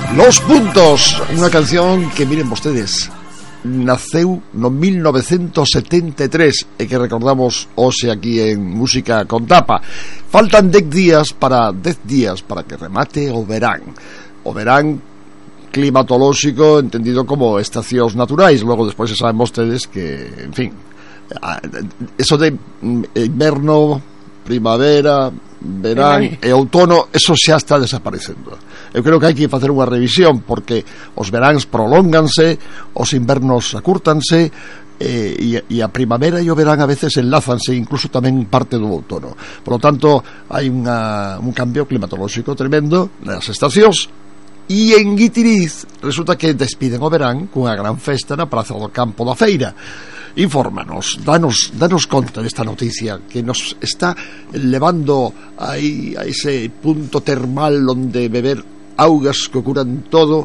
Los Puntos, unha canción que, miren vostedes, naceu no 1973 e que recordamos hoxe aquí en Música con Tapa. Faltan 10 días para que remate o verán. O verán climatolóxico entendido como estacións naturais. Logo despois saben vostedes que, en fin, eso de inverno, primavera, verán e outono, eso xa está desaparecendo. Eu creo que hai que facer unha revisión, porque os veráns prolónganse, os invernos acúrtanse, e a primavera e o verán a veces enlázanse, incluso tamén parte do outono. Por lo tanto, hai un cambio climatolóxico tremendo nas estacións. E en Guitiriz resulta que despiden o verán cunha gran festa na Praza do Campo da Feira. Infórmanos, danos conta desta noticia que nos está levando a ese punto termal onde beber augas que curan todo,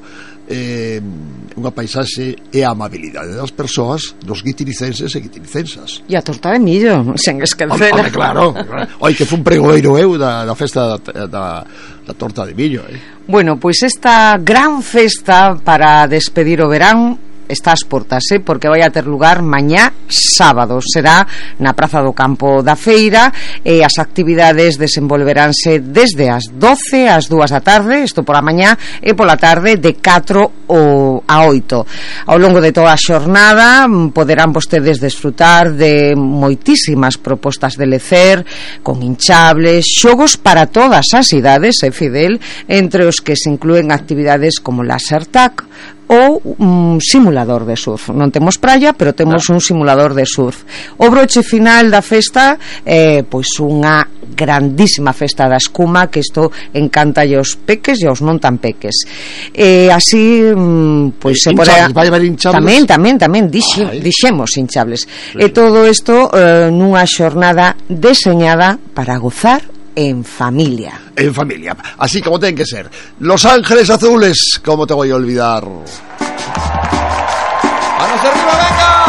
unha paisaxe e a amabilidade das persoas, dos guitiricenses e guitiricensas. E a torta de millo, sen esquecela. Claro. Oi, que foi un pregoeiro da festa da torta de millo. Bueno, pois esta gran festa para despedir o verán está ás portas, porque vai a ter lugar mañá sábado. Será na Praza do Campo da Feira e as actividades desenvolveránse desde as 12 ás 2 da tarde, isto pola mañá, e pola tarde de 4 a 8. Ao longo de toda a xornada poderán vostedes desfrutar de moitísimas propostas de lecer, con hinchables, xogos para todas as idades, Fidel, entre os que se inclúen actividades como laser tag ou un simulador de surf. Non temos praia, pero temos un simulador de surf. O broche final da festa pois unha grandísima festa da escuma, que isto encanta aos peques e aos non tan peques. Así pois se pode... Vai haber hinchables? Tamén dixemos hinchables. Sí. E todo isto nunha xornada deseñada para gozar en familia. En familia, así como ten que ser. Los Ángeles Azules, ¿cómo te voy a olvidar? ¡Manos arriba, venga!